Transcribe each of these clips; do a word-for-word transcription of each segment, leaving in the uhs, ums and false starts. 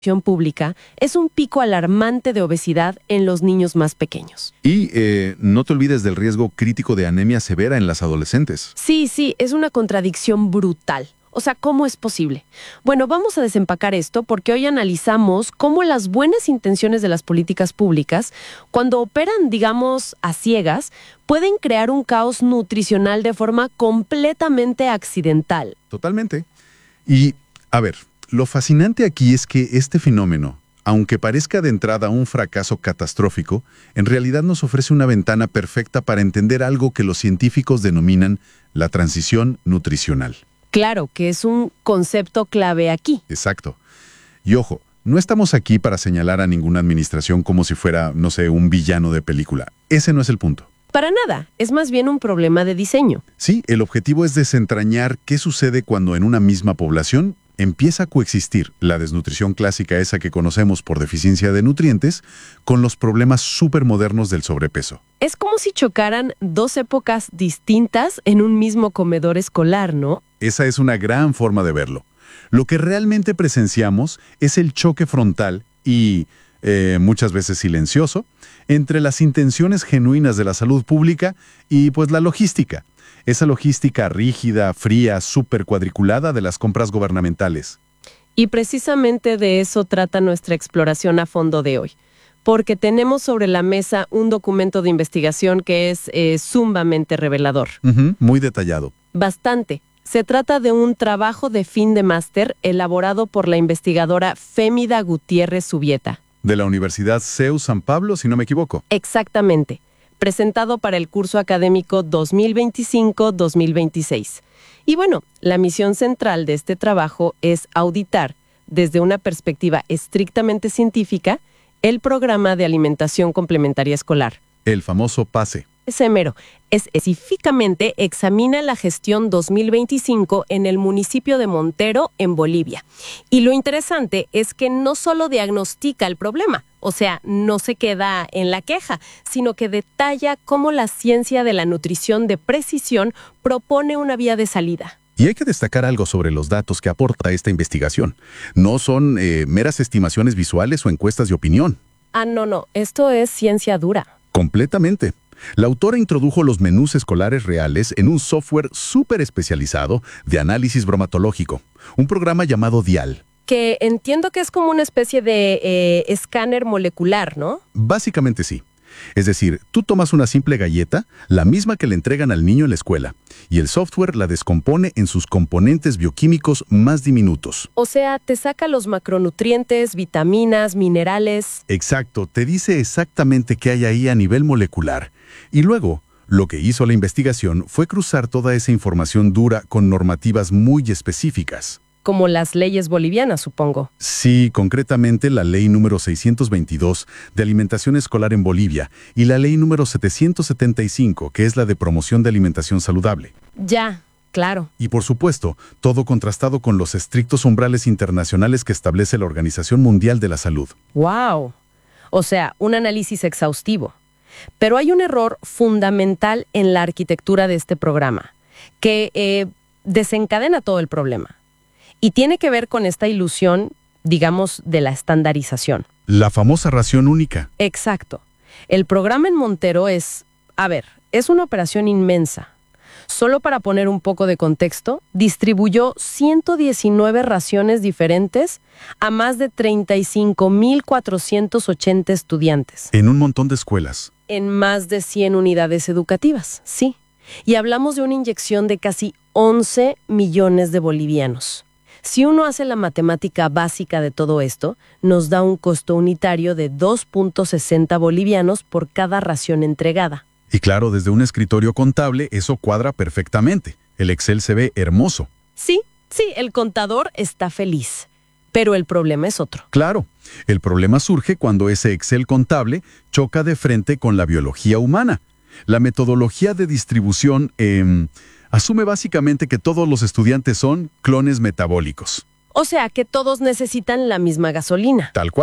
pública es un pico alarmante de obesidad en los niños más pequeños. Y eh, no te olvides del riesgo crítico de anemia severa en las adolescentes. Sí, sí, es una contradicción brutal. O sea, ¿cómo es posible? Bueno, vamos a desempacar esto porque hoy analizamos cómo las buenas intenciones de las políticas públicas, cuando operan, digamos, a ciegas, pueden crear un caos nutricional de forma completamente accidental. Totalmente. Y, a ver, lo fascinante aquí es que este fenómeno, aunque parezca de entrada un fracaso catastrófico, en realidad nos ofrece una ventana perfecta para entender algo que los científicos denominan la transición nutricional. Claro, que es un concepto clave aquí. Exacto. Y ojo, no estamos aquí para señalar a ninguna administración como si fuera, no sé, un villano de película. Ese no es el punto. Para nada, es más bien un problema de diseño. Sí, el objetivo es desentrañar qué sucede cuando en una misma población empieza a coexistir la desnutrición clásica, esa que conocemos por deficiencia de nutrientes, con los problemas supermodernos del sobrepeso. Es como si chocaran dos épocas distintas en un mismo comedor escolar, ¿no? Esa es una gran forma de verlo. Lo que realmente presenciamos es el choque frontal y, eh, muchas veces silencioso, entre las intenciones genuinas de la salud pública y, pues, la logística. Esa logística rígida, fría, súper cuadriculada de las compras gubernamentales. Y precisamente de eso trata nuestra exploración a fondo de hoy. Porque tenemos sobre la mesa un documento de investigación que es eh, sumamente revelador. Uh-huh, muy detallado. Bastante. Se trata de un trabajo de fin de máster elaborado por la investigadora Fémida Gutiérrez Subieta. De la Universidad CEU San Pablo, si no me equivoco. Exactamente. Presentado para el curso académico dos mil veinticinco dos mil veintiséis. Y bueno, la misión central de este trabajo es auditar, desde una perspectiva estrictamente científica, el Programa de Alimentación Complementaria Escolar. El famoso PASE. Ese mero. Específicamente examina la gestión dos mil veinticinco en el municipio de Montero, en Bolivia. Y lo interesante es que no solo diagnostica el problema, o sea, no se queda en la queja, sino que detalla cómo la ciencia de la nutrición de precisión propone una vía de salida. Y hay que destacar algo sobre los datos que aporta esta investigación. No son eh, meras estimaciones visuales o encuestas de opinión. Ah, no, no, esto es ciencia dura. Completamente. La autora introdujo los menús escolares reales en un software súper especializado de análisis bromatológico, un programa llamado DIAL. Que entiendo que es como una especie de eh, escáner molecular, ¿no? Básicamente sí. Es decir, tú tomas una simple galleta, la misma que le entregan al niño en la escuela, y el software la descompone en sus componentes bioquímicos más diminutos. O sea, te saca los macronutrientes, vitaminas, minerales. Exacto, te dice exactamente qué hay ahí a nivel molecular. Y luego, lo que hizo la investigación fue cruzar toda esa información dura con normativas muy específicas. Como las leyes bolivianas, supongo. Sí, concretamente la ley número seiscientos veintidós de alimentación escolar en Bolivia y la ley número setecientos setenta y cinco, que es la de promoción de alimentación saludable. Ya, claro. Y por supuesto, todo contrastado con los estrictos umbrales internacionales que establece la Organización Mundial de la Salud. ¡Wow! O sea, un análisis exhaustivo. Pero hay un error fundamental en la arquitectura de este programa, que eh, desencadena todo el problema. Y tiene que ver con esta ilusión, digamos, de la estandarización. La famosa ración única. Exacto. El programa en Montero es, a ver, es una operación inmensa. Solo para poner un poco de contexto, distribuyó ciento diecinueve raciones diferentes a más de treinta y cinco mil cuatrocientos ochenta estudiantes. En un montón de escuelas. En más de cien unidades educativas, sí. Y hablamos de una inyección de casi once millones de bolivianos. Si uno hace la matemática básica de todo esto, nos da un costo unitario de dos punto sesenta bolivianos por cada ración entregada. Y claro, desde un escritorio contable eso cuadra perfectamente. El Excel se ve hermoso. Sí, sí, el contador está feliz. Pero el problema es otro. Claro, el problema surge cuando ese Excel contable choca de frente con la biología humana. La metodología de distribución eh, asume básicamente que todos los estudiantes son clones metabólicos. O sea, que todos necesitan la misma gasolina. Tal cual.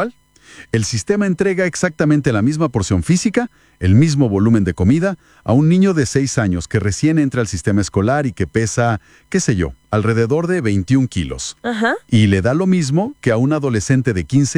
El sistema entrega exactamente la misma porción física, el mismo volumen de comida, a un niño de seis años que recién entra al sistema escolar y que pesa, qué sé yo, alrededor de veintiún kilos. Ajá. Y le da lo mismo que a un adolescente de quince